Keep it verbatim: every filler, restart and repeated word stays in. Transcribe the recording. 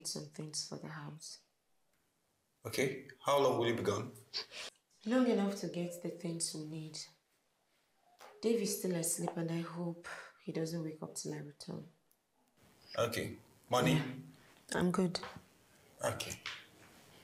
some things for the house. Okay. How long will you be gone? Long enough to get the things we need. Dave is still asleep and I hope he doesn't wake up till I return. Okay. Money? Yeah, I'm good. Okay.